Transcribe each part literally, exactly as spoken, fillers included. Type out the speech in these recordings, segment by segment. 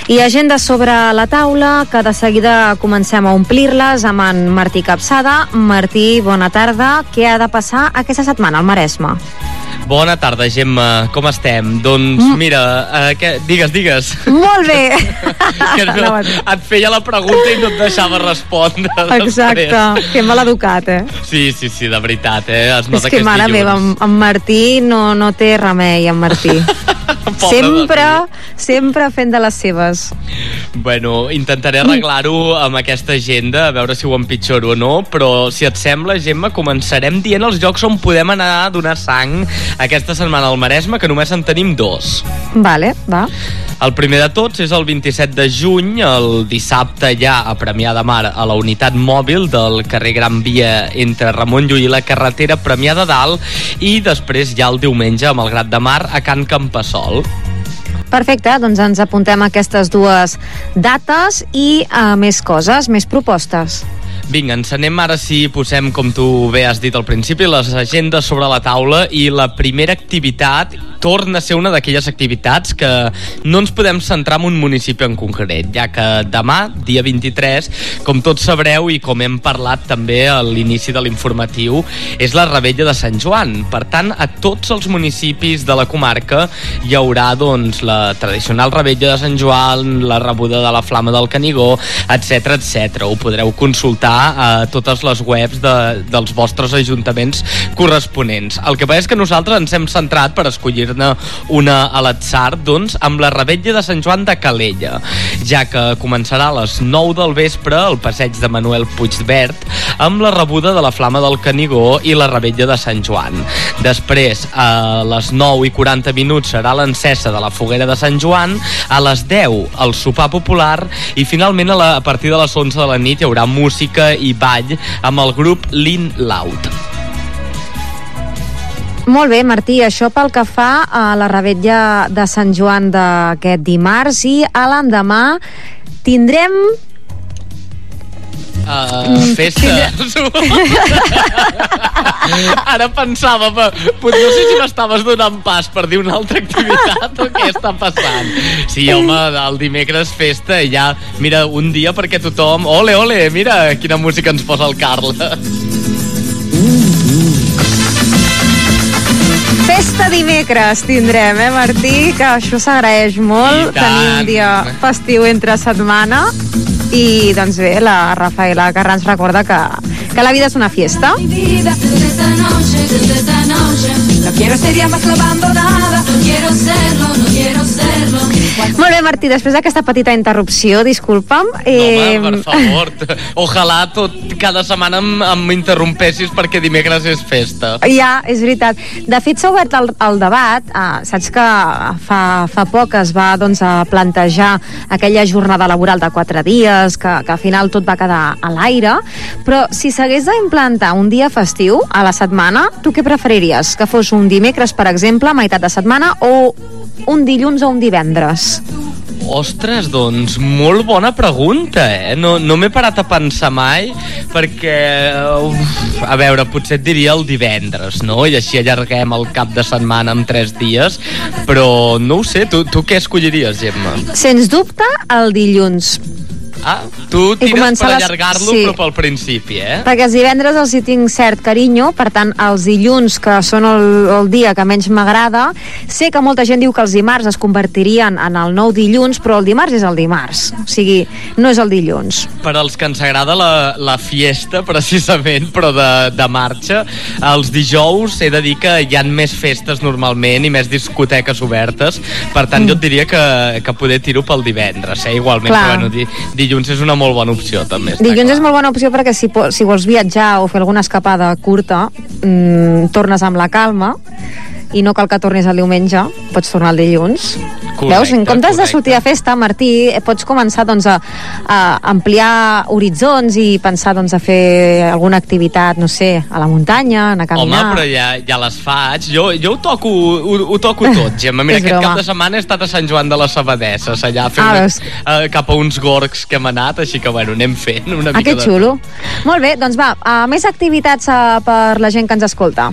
I agenda sobre la taula, que de seguida comencem a omplir-les amb en Martí Capçada. Martí, bona tarda. Què ha de passar aquesta setmana al Maresme? Bona tarda, Gemma. Com estem? Doncs mm. mira, uh, que... digues, digues. Molt bé. que no, no, et feia la pregunta i no et deixava respondre. Exacte. Després. Que mal educat, eh? Sí, sí, sí, de veritat, eh? Es nota és que, que és mare dilluns. meva, en, en Martí no, no té remei, en Martí. sempre, sempre fent de les seves. Bueno, intentaré arreglar-ho amb aquesta agenda, a veure si ho empitjoro o no, però si et sembla, Gemma, començarem dient els llocs on podem anar a donar sang aquesta setmana al Maresme, que només en tenim dos. Vale, va. El primer de tots és el vint-i-set de juny, el dissabte ja a Premià de Mar, a la unitat mòbil del carrer Gran Via entre Ramon Llull i la carretera Premià de Dalt, i després ja el diumenge a Malgrat de Mar a Can Campassol. Perfecte, doncs ens apuntem a aquestes dues dates i a més coses, més propostes. Vinga, ens anem ara si posem, com tu bé has dit al principi, les agendes sobre la taula, i la primera activitat torna a ser una d'aquelles activitats que no ens podem centrar en un municipi en concret, ja que demà, dia vint-i-tres, com tots sabreu i com hem parlat també a l'inici de l'informatiu, és la Revetlla de Sant Joan. Per tant, a tots els municipis de la comarca hi haurà doncs la tradicional Revetlla de Sant Joan, la rebuda de la Flama del Canigó, etcètera, etcètera. Ho podreu consultar a totes les webs de, dels vostres ajuntaments corresponents. El que passa és que nosaltres ens hem centrat per escollir-ne una a l'atzar, doncs, amb la Revetlla de Sant Joan de Calella, ja que començarà a les nou del vespre al passeig de Manuel Puigverd amb la rebuda de la Flama del Canigó i la Revetlla de Sant Joan. Després, a les nou i quaranta minuts serà l'encesa de la foguera de Sant Joan, a les deu el sopar popular i finalment a, la, a partir de les onze de la nit hi haurà música i ball amb el grup Lin Loud. Molt bé, Martí, això pel que fa a la Revetlla de Sant Joan d'aquest dimarts, i a l'endemà tindrem... Uh, festa. Ara pensava, però no sé si m'estaves donant pas per dir una altra activitat o què està passant. Sí, home, el dimecres festa i ja, mira, un dia perquè tothom... Ole, ole, mira quina música ens posa el Carla. Festa dimecres tindrem, eh, Martí? Que això s'agraeix molt. Tenir un dia festiu entre setmana. I, doncs bé, la Rafaela Carrà ens recorda que, que la vida és una fiesta. No quiero ser ya más la abandonada, no quiero serlo, no quiero serlo. Molt bé, Martí, després d'aquesta petita interrupció, disculpa'm. Eh... No, home, per favor, ojalà tot, cada setmana em, em interrompessis perquè dimecres és festa. Ja, és veritat. De fet, s'ha obert el, el debat. Ah, saps que fa, fa poc es va doncs, a plantejar aquella jornada laboral de quatre dies, que, que al final tot va quedar a l'aire, però si s'hagués d'implantar un dia festiu a la setmana, tu què preferiries? Que fos un dimecres, per exemple, a meitat de setmana, o un dilluns o un divendres? Ostres, doncs, molt bona pregunta, eh? No, no m'he parat a pensar mai, perquè, uf, a veure, potser et diria el divendres, no? I així allarguem el cap de setmana en tres dies, però no ho sé, tu, tu què escolliries, Gemma? Sens dubte, el dilluns. Ah, tu tires per allargar-lo, sí, però pel principi, eh? Perquè els divendres els hi tinc cert carinyo, per tant, els dilluns, que són el, el dia que menys m'agrada, sé que molta gent diu que els dimarts es convertirien en el nou dilluns, però el dimarts és el dimarts, o sigui, no és el dilluns. Per als que ens agrada la, la fiesta, precisament, però de, de marxa, els dijous he de dir que hi ha més festes normalment i més discoteques obertes, per tant, mm. jo et diria que, que poder tiro pel divendres, eh? Igualment, clar. Però bueno, di, dilluns és una molt bona opció, també. Dilluns clar. és molt bona opció perquè si, si vols viatjar o fer alguna escapada curta, mmm, tornes amb la calma i no cal que tornis el diumenge, pots tornar el dilluns. Correcte, veus? En comptes correcte. de sortir a festa, Martí, pots començar doncs, a, a ampliar horitzons i pensar doncs, a fer alguna activitat, no sé, a la muntanya, anar a caminar. Home, però ja, ja les faig. Jo, jo ho toco, ho, ho toco tot, Gemma. Mira, aquest broma. Cap de setmana he estat a Sant Joan de les Abadesses, allà a fer ah, una, uh, cap a uns gorgs que hem anat, així que, bueno, anem fent una ah, mica que de... xulo. Molt bé, doncs va, uh, més activitats uh, per la gent que ens escolta.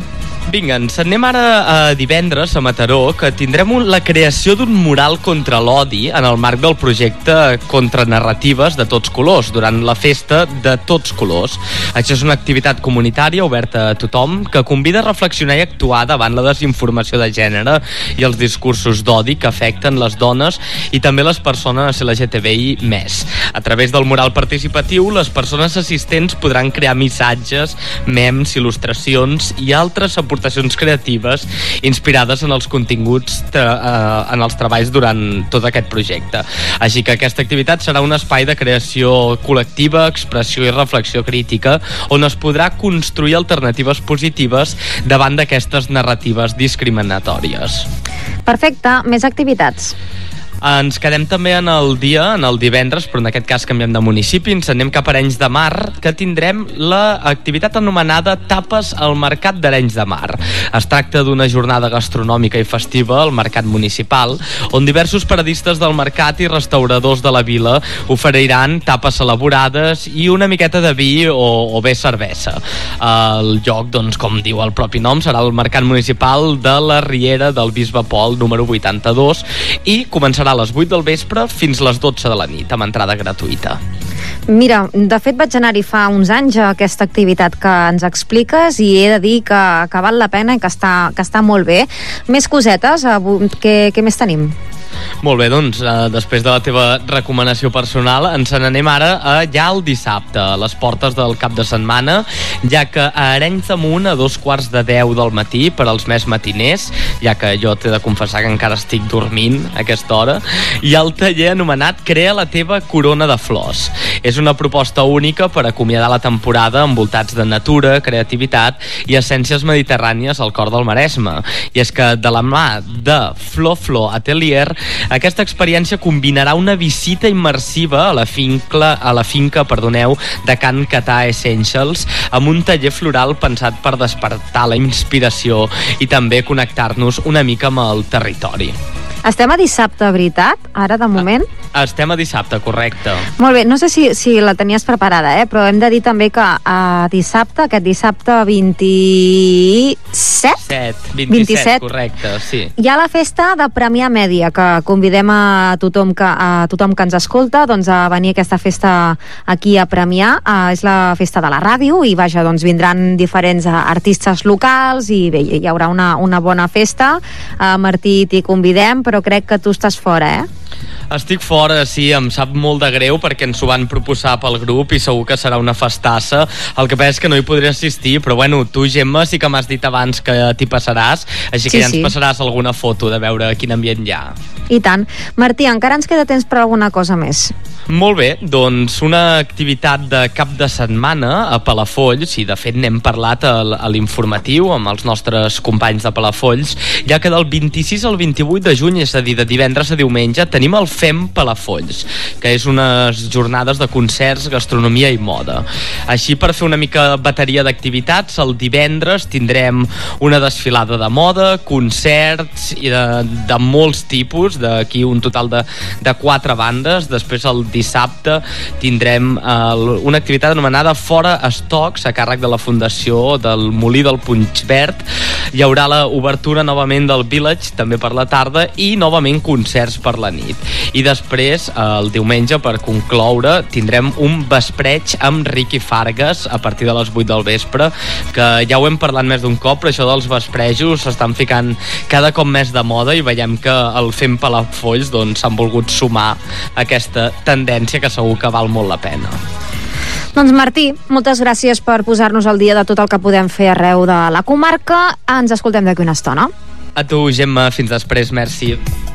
Vinga, ens anem ara a divendres a Mataró, que tindrem un, la creació d'un mural contra l'odi en el marc del projecte Contranarratives de Tots Colors, durant la festa de Tots Colors. Això és una activitat comunitària oberta a tothom que convida a reflexionar i actuar davant la desinformació de gènere i els discursos d'odi que afecten les dones i també les persones L G T B I més. A través del mural participatiu, les persones assistents podran crear missatges, memes, il·lustracions i altres aportacions aportacions creatives inspirades en els continguts tra- eh, en els treballs durant tot aquest projecte. Així que aquesta activitat serà un espai de creació col·lectiva, expressió i reflexió crítica, on es podrà construir alternatives positives davant d'aquestes narratives discriminatòries. Perfecte, més activitats. Ens quedem també en el dia, en el divendres, però en aquest cas canviem de municipi, ens anem cap a Arenys de Mar, que tindrem l'activitat anomenada Tapes al Mercat d'Arenys de Mar. Es tracta d'una jornada gastronòmica i festiva al mercat municipal, on diversos paradistes del mercat i restauradors de la vila oferiran tapes elaborades i una miqueta de vi o, o bé cervesa. El lloc, doncs, com diu el propi nom, serà el mercat municipal de la Riera del Bisbe Pol, número vuitanta-dos, i començarà a les vuit del vespre fins les dotze de la nit, amb entrada gratuïta. Mira, de fet vaig anar-hi fa uns anys a aquesta activitat que ens expliques i he de dir que, que val la pena i que està, que està molt bé. Més cosetes, què, què més tenim? Molt bé, doncs, eh, després de la teva recomanació personal, ens n'anem ara a ja el dissabte, a les portes del cap de setmana, ja que a Arenys de Munt, a dos quarts de deu del matí, per als més matiners, ja que jo t'he de confessar que encara estic dormint a aquesta hora, hi ha el taller anomenat Crea la teva corona de flors. És una proposta única per acomiadar la temporada envoltats de natura, creativitat i essències mediterrànies al cor del Maresme. I és que de la mà de Flor Flor Atelier, aquesta experiència combinarà una visita immersiva a la finca, a la finca perdoneu, de Can Catà Essentials amb un taller floral pensat per despertar la inspiració i també connectar-nos una mica amb el territori. Estem a dissabte, veritat? Ara, de moment? Estem a dissabte, correcte. Molt bé, no sé si, si la tenies preparada, eh? Però hem de dir també que a dissabte, aquest dissabte vint-i-set? set, vint-i-set, correcte, sí. Hi ha la festa de Premià Mèdia, que convidem a tothom que, a tothom que ens escolta doncs, a venir a aquesta festa aquí a Premià. Uh, és la festa de la ràdio i vaja, doncs vindran diferents uh, artistes locals i bé, hi haurà una, una bona festa. Uh, Martí, t'hi convidem, però crec que tu estàs fora, eh? Estic fora, sí, em sap molt de greu perquè ens ho van proposar pel grup i segur que serà una festassa. El que passa és que no hi podré assistir, però bueno, tu, Gemma, sí que m'has dit abans que t'hi passaràs, així que sí, ja ens sí. passaràs alguna foto de veure quin ambient hi ha. I tant. Martí, encara ens queda temps per alguna cosa més? Molt bé, doncs una activitat de cap de setmana a Palafolls, i de fet n'hem parlat a, a l'informatiu amb els nostres companys de Palafolls, ja que del vint-i-sis al vint-i-vuit de juny, és a dir, de divendres a diumenge, tenim el Fem Palafolls, que és unes jornades de concerts, gastronomia i moda. Així, per fer una mica bateria d'activitats, el divendres tindrem una desfilada de moda, concerts i de, de molts tipus, d'aquí un total de, de quatre bandes. Després el dissabte tindrem eh, una activitat anomenada Fora Estocs, a càrrec de la Fundació del Molí del Puigverd. Hi haurà l'obertura novament del Village, també per la tarda, i novament concerts per la nit. I després, el diumenge, per concloure, tindrem un vespreig amb Ricky Fargas a partir de les vuit del vespre, que ja ho hem parlat més d'un cop, però això dels vesprejos s'estan ficant cada cop més de moda i veiem que el Fem Palafolls doncs s'han volgut sumar a aquesta tendència que segur que val molt la pena. Doncs Martí, moltes gràcies per posar-nos al dia de tot el que podem fer arreu de la comarca. Ens escoltem d'aquí una estona. A tu, Gemma, fins després, merci.